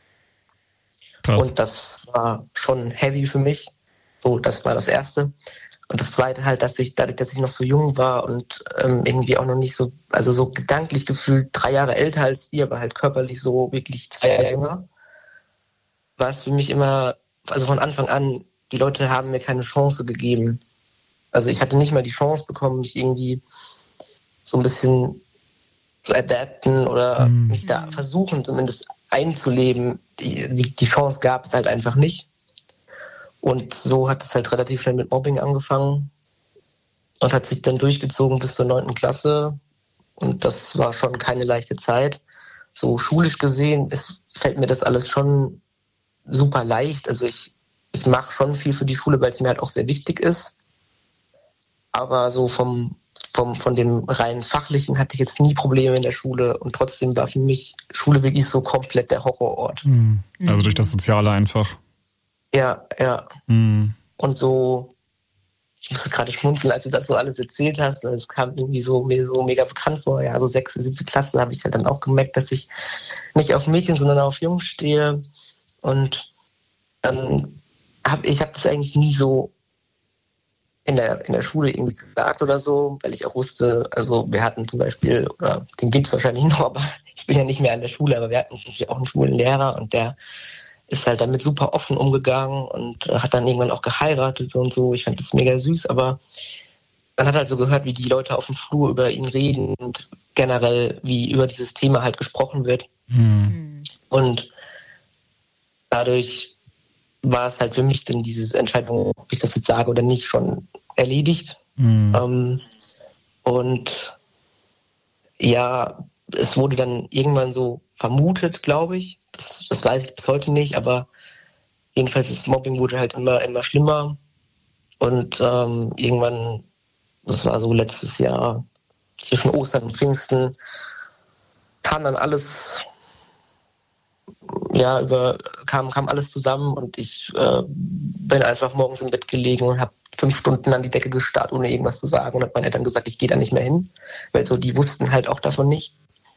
Krass. Und das war schon heavy für mich. So, das war das Erste. Und das Zweite halt, dass ich, dadurch, dass ich noch so jung war und ähm, irgendwie auch noch nicht so, also so gedanklich gefühlt drei Jahre älter als ihr, aber halt körperlich so wirklich zwei Jahre jünger, war es für mich immer, also von Anfang an, die Leute haben mir keine Chance gegeben. Also ich hatte nicht mal die Chance bekommen, mich irgendwie so ein bisschen zu adapten oder mhm. mich da versuchen zumindest einzuleben. Die, die, die Chance gab es halt einfach nicht. Und so hat es halt relativ schnell mit Mobbing angefangen und hat sich dann durchgezogen bis zur neunten Klasse. Und das war schon keine leichte Zeit. So schulisch gesehen ist, fällt mir das alles schon super leicht. Also ich, ich mache schon viel für die Schule, weil es mir halt auch sehr wichtig ist. Aber so vom vom, von dem rein Fachlichen hatte ich jetzt nie Probleme in der Schule und trotzdem war für mich Schule wirklich so komplett der Horrorort. Mhm. Also durch das Soziale einfach. Ja, ja. Mhm. Und so, ich musste gerade schmunzeln, als du das so alles erzählt hast, und es kam irgendwie so mir so mega bekannt vor. Ja, so sechste, siebte Klasse habe ich halt dann auch gemerkt, dass ich nicht auf Mädchen, sondern auf Jungs stehe. Und dann habe ich habe das eigentlich nie so in der in der Schule irgendwie gesagt oder so, weil ich auch wusste, also wir hatten zum Beispiel, oder den gibt es wahrscheinlich noch, aber ich bin ja nicht mehr an der Schule, aber wir hatten natürlich auch einen Schulenlehrer und der ist halt damit super offen umgegangen und hat dann irgendwann auch geheiratet und so. Ich fand das mega süß, aber man hat halt so gehört, wie die Leute auf dem Flur über ihn reden und generell, wie über dieses Thema halt gesprochen wird. Mhm. Und dadurch war es halt für mich dann diese Entscheidung, ob ich das jetzt sage oder nicht, schon erledigt. Mhm. Ähm, und ja, es wurde dann irgendwann so vermutet, glaube ich. Das, das weiß ich bis heute nicht, aber jedenfalls das Mobbing wurde halt immer, immer schlimmer. Und ähm, irgendwann, das war so letztes Jahr, zwischen Ostern und Pfingsten, kam dann alles, ja, über, kam, kam alles zusammen und ich äh, bin einfach morgens im Bett gelegen und habe fünf Stunden an die Decke gestarrt, ohne irgendwas zu sagen und habe meinen Eltern gesagt, ich gehe da nicht mehr hin, weil so die wussten halt auch davon nicht,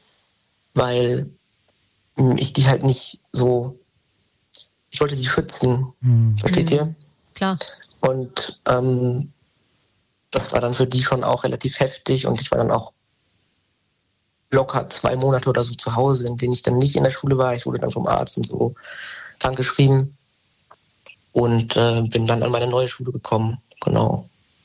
weil ich die halt nicht so, ich wollte sie schützen, mhm. versteht ihr? Klar. Und ähm, das war dann für die schon auch relativ heftig und ich war dann auch locker zwei Monate oder so zu Hause, in denen ich dann nicht in der Schule war. Ich wurde dann vom Arzt und so krankgeschrieben und äh, bin dann an meine neue Schule gekommen, genau.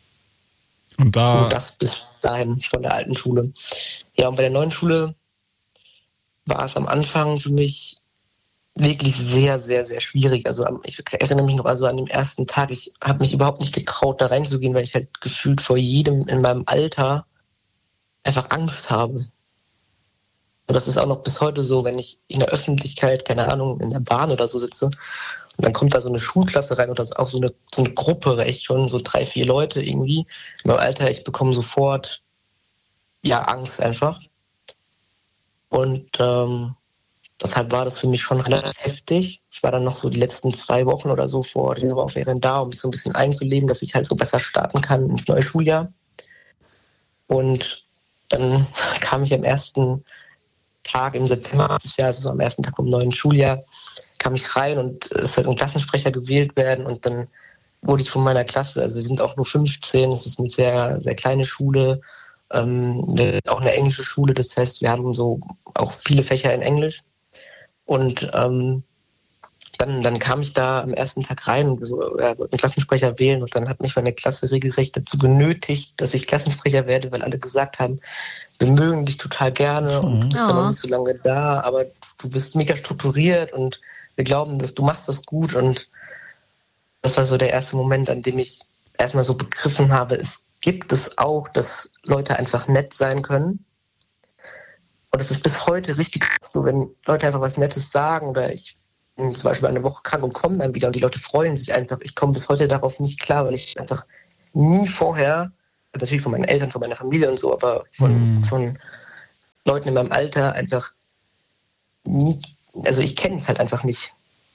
Und da... So das bis dahin von der alten Schule. Ja, und bei der neuen Schule war es am Anfang für mich wirklich sehr, sehr, sehr schwierig. Also ich erinnere mich noch also an den ersten Tag, ich habe mich überhaupt nicht getraut, da reinzugehen, weil ich halt gefühlt vor jedem in meinem Alter einfach Angst habe. Und das ist auch noch bis heute so, wenn ich in der Öffentlichkeit, keine Ahnung, in der Bahn oder so sitze und dann kommt da so eine Schulklasse rein oder auch so eine, so eine Gruppe, echt schon so drei, vier Leute irgendwie. In meinem Alter, ich bekomme sofort ja Angst einfach. Und ähm, deshalb war das für mich schon relativ heftig. Ich war dann noch so die letzten zwei Wochen oder so vor den Sommerferien da, um mich so ein bisschen einzuleben, dass ich halt so besser starten kann ins neue Schuljahr. Und dann kam ich am ersten Tag im September dieses Jahres, also am ersten Tag vom neuen Schuljahr, kam ich rein und es sollte ein Klassensprecher gewählt werden und dann wurde ich von meiner Klasse, also wir sind auch nur fünfzehn, es ist eine sehr, sehr kleine Schule, ähm, wir sind auch eine englische Schule, das heißt, wir haben so auch viele Fächer in Englisch und ähm, dann, dann kam ich da am ersten Tag rein und so, ja, wollte einen Klassensprecher wählen und dann hat mich meine Klasse regelrecht dazu genötigt, dass ich Klassensprecher werde, weil alle gesagt haben, wir mögen dich total gerne und du bist ja noch nicht so lange da, aber du bist mega strukturiert und wir glauben, dass du machst das gut und das war so der erste Moment, an dem ich erstmal so begriffen habe, es gibt es auch, dass Leute einfach nett sein können. Und es ist bis heute richtig so, wenn Leute einfach was Nettes sagen oder ich bin zum Beispiel eine Woche krank und komme dann wieder und die Leute freuen sich einfach. Ich komme bis heute darauf nicht klar, weil ich einfach nie vorher, also natürlich von meinen Eltern, von meiner Familie und so, aber von, mm. von Leuten in meinem Alter einfach nie, also ich kenne es halt einfach nicht.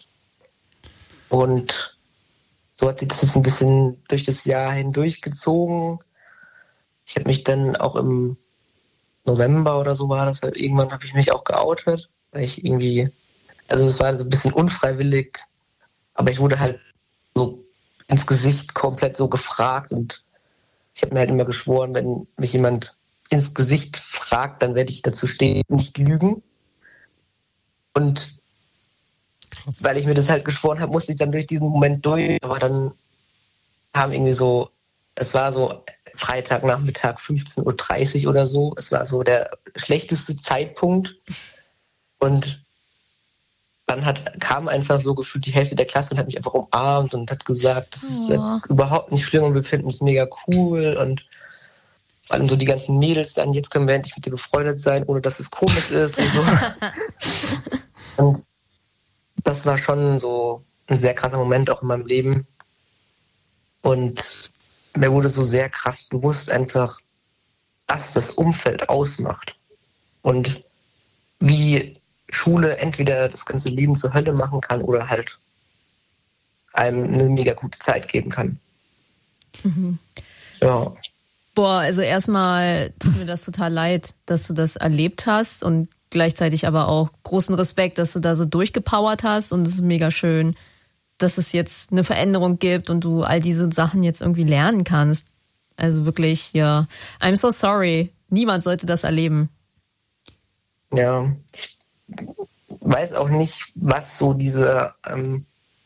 Und so hat sich das jetzt ein bisschen durch das Jahr hindurchgezogen. Ich habe mich dann auch im November oder so war das, halt, irgendwann habe ich mich auch geoutet, weil ich irgendwie, also es war so ein bisschen unfreiwillig, aber ich wurde halt so ins Gesicht komplett so gefragt und ich habe mir halt immer geschworen, wenn mich jemand ins Gesicht fragt, dann werde ich dazu stehen, nicht lügen. Und krass. Weil ich mir das halt geschworen habe, musste ich dann durch diesen Moment durch, aber dann kam irgendwie so, es war so Freitagnachmittag fünfzehn Uhr dreißig oder so, es war so der schlechteste Zeitpunkt und dann hat, kam einfach so gefühlt die Hälfte der Klasse und hat mich einfach umarmt und hat gesagt, das ist oh. überhaupt nicht schlimm und wir finden es mega cool und vor allem so die ganzen Mädels dann, jetzt können wir endlich mit dir befreundet sein, ohne dass es komisch ist und so. Und das war schon so ein sehr krasser Moment auch in meinem Leben und mir wurde so sehr krass bewusst einfach, was das Umfeld ausmacht und wie Schule entweder das ganze Leben zur Hölle machen kann oder halt einem eine mega gute Zeit geben kann. Mhm. Ja. Boah, also erstmal tut mir das total leid, dass du das erlebt hast und gleichzeitig aber auch großen Respekt, dass du da so durchgepowert hast und es ist mega schön, dass es jetzt eine Veränderung gibt und du all diese Sachen jetzt irgendwie lernen kannst. Also wirklich, ja, I'm so sorry. Niemand sollte das erleben. Ja, ich weiß auch nicht, was so diese, ähm,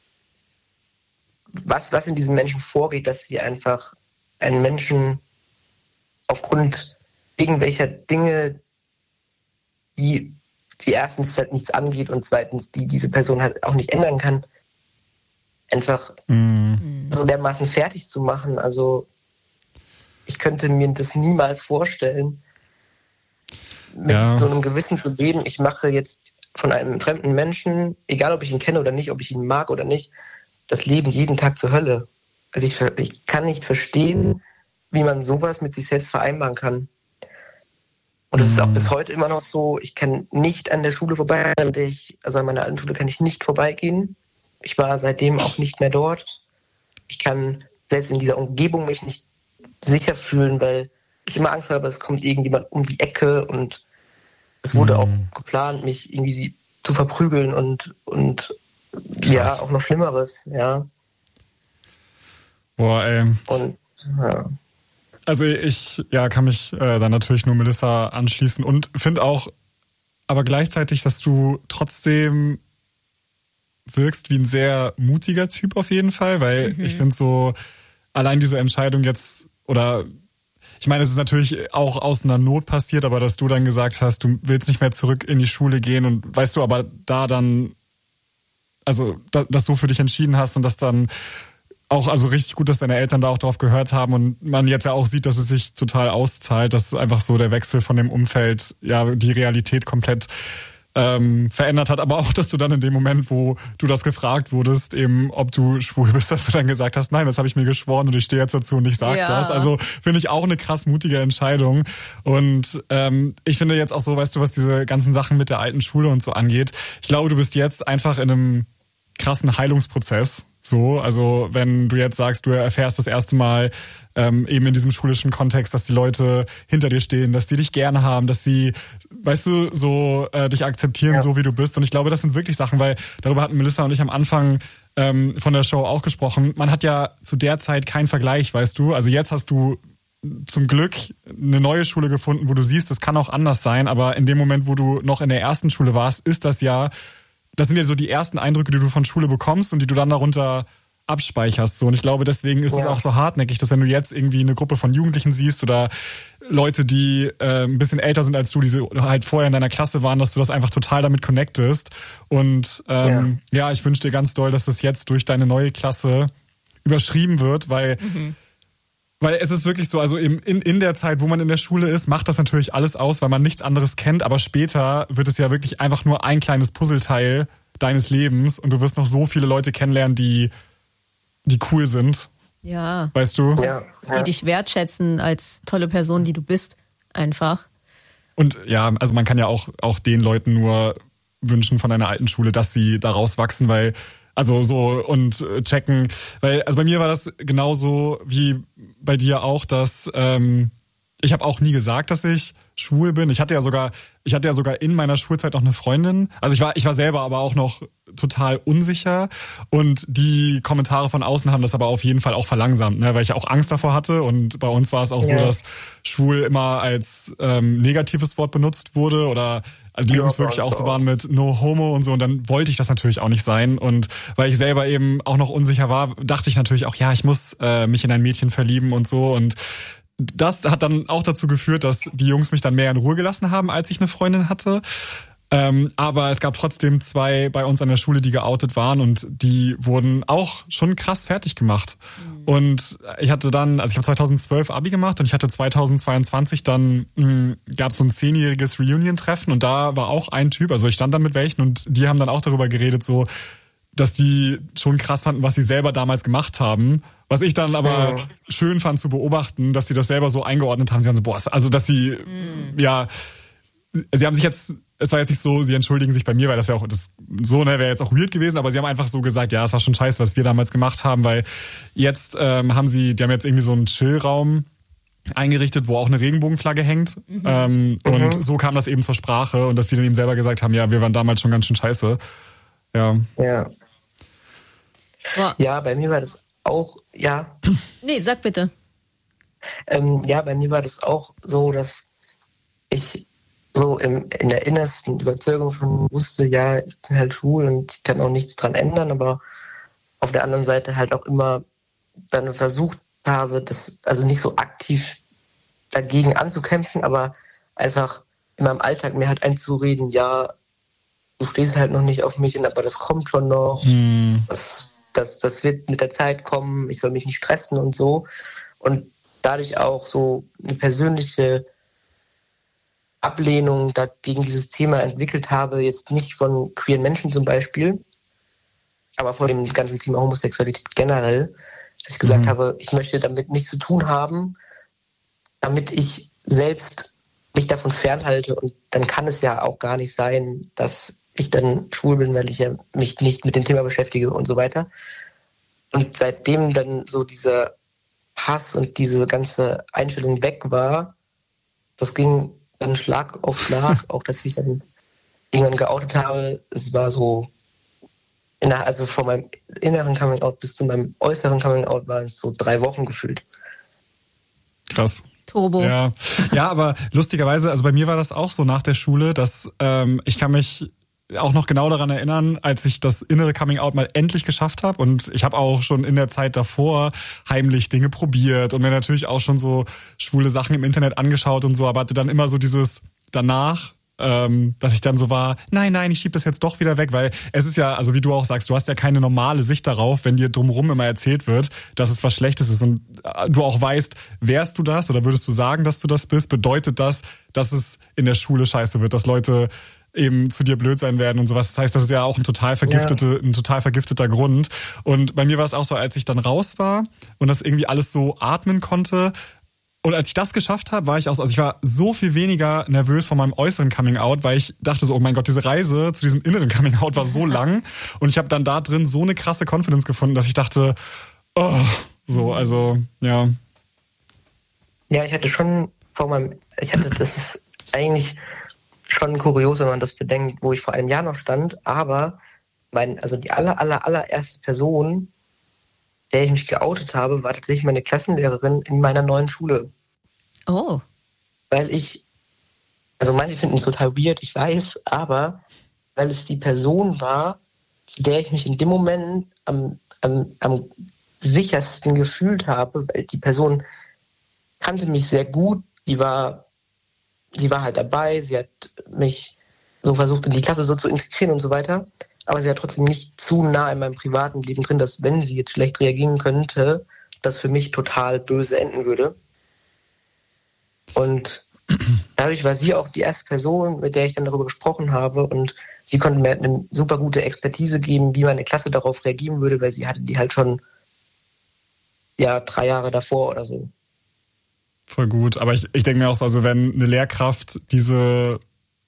was, was in diesen Menschen vorgeht, dass sie einfach einen Menschen aufgrund irgendwelcher Dinge, die, die erstens halt nichts angeht und zweitens, die diese Person halt auch nicht ändern kann, einfach mhm. so dermaßen fertig zu machen. Also ich könnte mir das niemals vorstellen, mit ja. so einem Gewissen zu leben. Ich mache jetzt von einem fremden Menschen, egal ob ich ihn kenne oder nicht, ob ich ihn mag oder nicht, das Leben jeden Tag zur Hölle. Also ich, ich kann nicht verstehen, wie man sowas mit sich selbst vereinbaren kann. Und es ist auch bis heute immer noch so, ich kann nicht an der Schule vorbei, an der ich, also an meiner alten Schule kann ich nicht vorbeigehen. Ich war seitdem auch nicht mehr dort. Ich kann selbst in dieser Umgebung mich nicht sicher fühlen, weil ich immer Angst habe, es kommt irgendjemand um die Ecke und es wurde mhm. auch geplant, mich irgendwie zu verprügeln und, und ja, auch noch Schlimmeres, ja. Boah, ey. Und, ja. Also ich ja, kann mich äh, dann natürlich nur Melissa anschließen und finde auch, aber gleichzeitig, dass du trotzdem wirkst wie ein sehr mutiger Typ auf jeden Fall, weil mhm. ich finde so, allein diese Entscheidung jetzt, oder ich meine, es ist natürlich auch aus einer Not passiert, aber dass du dann gesagt hast, du willst nicht mehr zurück in die Schule gehen und weißt du, aber da dann, also da, das so für dich entschieden hast und das dann auch, also richtig gut, dass deine Eltern da auch drauf gehört haben und man jetzt ja auch sieht, dass es sich total auszahlt, dass einfach so der Wechsel von dem Umfeld, ja, die Realität komplett ähm, verändert hat, aber auch, dass du dann in dem Moment, wo du das gefragt wurdest, eben, ob du schwul bist, dass du dann gesagt hast, nein, das habe ich mir geschworen und ich stehe jetzt dazu und ich sage ja. das. Also finde ich auch eine krass mutige Entscheidung. Und ähm, ich finde jetzt auch so, weißt du, was diese ganzen Sachen mit der alten Schule und so angeht, ich glaube, du bist jetzt einfach in einem krassen Heilungsprozess. So, also wenn du jetzt sagst, du erfährst das erste Mal ähm, eben in diesem schulischen Kontext, dass die Leute hinter dir stehen, dass die dich gerne haben, dass sie, weißt du, so äh, dich akzeptieren, ja. so wie du bist. Und ich glaube, das sind wirklich Sachen, weil darüber hatten Melissa und ich am Anfang ähm, von der Show auch gesprochen. Man hat ja zu der Zeit keinen Vergleich, weißt du. Also jetzt hast du zum Glück eine neue Schule gefunden, wo du siehst, das kann auch anders sein. Aber in dem Moment, wo du noch in der ersten Schule warst, ist das ja Das sind ja so die ersten Eindrücke, die du von Schule bekommst und die du dann darunter abspeicherst. So. Und ich glaube, deswegen ist ja. es auch so hartnäckig, dass wenn du jetzt irgendwie eine Gruppe von Jugendlichen siehst oder Leute, die äh, ein bisschen älter sind als du, die halt vorher in deiner Klasse waren, dass du das einfach total damit connectest. Und ähm, ja. ja, ich wünsche dir ganz doll, dass das jetzt durch deine neue Klasse überschrieben wird, weil mhm. Weil es ist wirklich so, also eben in, in der Zeit, wo man in der Schule ist, macht das natürlich alles aus, weil man nichts anderes kennt. Aber später wird es ja wirklich einfach nur ein kleines Puzzleteil deines Lebens und du wirst noch so viele Leute kennenlernen, die, die cool sind. Ja. Weißt du? Ja. Die ja. dich wertschätzen als tolle Person, die du bist. Einfach. Und ja, also man kann ja auch, auch den Leuten nur wünschen von einer alten Schule, dass sie daraus wachsen, weil Also so und checken, weil also bei mir war das genauso wie bei dir auch, dass ähm, ich habe auch nie gesagt, dass ich schwul bin. Ich hatte ja sogar, ich hatte ja sogar in meiner Schulzeit noch eine Freundin. Also ich war, ich war selber aber auch noch total unsicher und die Kommentare von außen haben das aber auf jeden Fall auch verlangsamt, ne, weil ich auch Angst davor hatte und bei uns war es auch ja. so, dass schwul immer als ähm, negatives Wort benutzt wurde oder also die ja, Jungs wirklich auch so waren mit No Homo und so und dann wollte ich das natürlich auch nicht sein und weil ich selber eben auch noch unsicher war, dachte ich natürlich auch, ja, ich muss äh, mich in ein Mädchen verlieben und so und das hat dann auch dazu geführt, dass die Jungs mich dann mehr in Ruhe gelassen haben, als ich eine Freundin hatte. Ähm, aber es gab trotzdem zwei bei uns an der Schule, die geoutet waren und die wurden auch schon krass fertig gemacht. Mhm. Und ich hatte dann, also ich habe zweitausendzwölf Abi gemacht und ich hatte zweitausendzweiundzwanzig dann, mh, gab es so ein zehnjähriges Reunion-Treffen und da war auch ein Typ, also ich stand dann mit welchen und die haben dann auch darüber geredet, so dass die schon krass fanden, was sie selber damals gemacht haben. Was ich dann aber ja. schön fand zu beobachten, dass sie das selber so eingeordnet haben. Sie haben so, boah, also dass sie, mm. ja, sie haben sich jetzt, es war jetzt nicht so, sie entschuldigen sich bei mir, weil das wäre auch, das so, ne, wäre jetzt auch weird gewesen, aber sie haben einfach so gesagt, ja, es war schon scheiße, was wir damals gemacht haben, weil jetzt ähm, haben sie, die haben jetzt irgendwie so einen Chillraum eingerichtet, wo auch eine Regenbogenflagge hängt. Mhm. Ähm, mhm. Und so kam das eben zur Sprache und dass sie dann eben selber gesagt haben, ja, wir waren damals schon ganz schön scheiße. Ja. Ja. Ja, bei mir war das auch, ja. Nee, sag bitte. Ähm, ja, bei mir war das auch so, dass ich so im, in der innersten Überzeugung schon wusste, ja, ich bin halt schwul und ich kann auch nichts dran ändern, aber auf der anderen Seite halt auch immer dann versucht habe, das also nicht so aktiv dagegen anzukämpfen, aber einfach in meinem Alltag mir halt einzureden, ja, du stehst halt noch nicht auf mich, aber das kommt schon noch. Mm. Das, das, das wird mit der Zeit kommen, ich soll mich nicht stressen und so. Und dadurch auch so eine persönliche Ablehnung gegen dieses Thema entwickelt habe, jetzt nicht von queeren Menschen zum Beispiel, aber von dem ganzen Thema Homosexualität generell, dass ich gesagt mhm. habe, ich möchte damit nichts zu tun haben, damit ich selbst mich davon fernhalte. Und dann kann es ja auch gar nicht sein, dass ich dann schwul bin, weil ich ja mich nicht mit dem Thema beschäftige und so weiter. Und seitdem dann so dieser Hass und diese ganze Einstellung weg war, das ging dann Schlag auf Schlag, auch dass ich dann irgendwann geoutet habe. Es war so, also von meinem inneren Coming-out bis zu meinem äußeren Coming-out waren es so drei Wochen gefühlt. Krass. Turbo. Ja. Ja, aber lustigerweise, also bei mir war das auch so nach der Schule, dass ähm, ich kann mich auch noch genau daran erinnern, als ich das innere Coming-out mal endlich geschafft habe. Und ich habe auch schon in der Zeit davor heimlich Dinge probiert und mir natürlich auch schon so schwule Sachen im Internet angeschaut und so, aber hatte dann immer so dieses danach, ähm, dass ich dann so war, nein, nein, ich schieb das jetzt doch wieder weg, weil es ist ja, also wie du auch sagst, du hast ja keine normale Sicht darauf, wenn dir drumherum immer erzählt wird, dass es was Schlechtes ist und du auch weißt, wärst du das oder würdest du sagen, dass du das bist, bedeutet das, dass es in der Schule scheiße wird, dass Leute eben zu dir blöd sein werden und sowas. Das heißt, das ist ja auch ein total vergiftete, ja. ein total vergifteter Grund. Und bei mir war es auch so, als ich dann raus war und das irgendwie alles so atmen konnte. Und als ich das geschafft habe, war ich auch so, also ich war so viel weniger nervös vor meinem äußeren Coming-out, weil ich dachte so, oh mein Gott, diese Reise zu diesem inneren Coming-out war so lang. Und ich habe dann da drin so eine krasse Confidence gefunden, dass ich dachte, oh, so, also, ja. Ja, ich hatte schon vor meinem, ich hatte, das ist eigentlich schon kurios, wenn man das bedenkt, wo ich vor einem Jahr noch stand, aber mein, also die aller, aller, allererste Person, der ich mich geoutet habe, war tatsächlich meine Klassenlehrerin in meiner neuen Schule. Oh. Weil ich, also manche finden es total weird, ich weiß, aber weil es die Person war, zu der ich mich in dem Moment am, am, am sichersten gefühlt habe, weil die Person kannte mich sehr gut, die war Sie war halt dabei, sie hat mich so versucht, in die Klasse so zu integrieren und so weiter. Aber sie war trotzdem nicht zu nah in meinem privaten Leben drin, dass, wenn sie jetzt schlecht reagieren könnte, das für mich total böse enden würde. Und dadurch war sie auch die erste Person, mit der ich dann darüber gesprochen habe. Und sie konnte mir eine super gute Expertise geben, wie meine Klasse darauf reagieren würde, weil sie hatte die halt schon ja drei Jahre davor oder so. Voll gut. Aber ich, ich denke mir auch so, also wenn eine Lehrkraft diese